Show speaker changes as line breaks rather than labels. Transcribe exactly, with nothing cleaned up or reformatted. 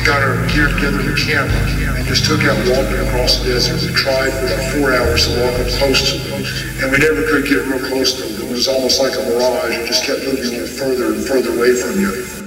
got our gear together in the camera and just took out walking across the desert. We tried for about four hours to walk up close to them, and we never could get real close to them. It was almost like a mirage. It just kept moving further and further away from you.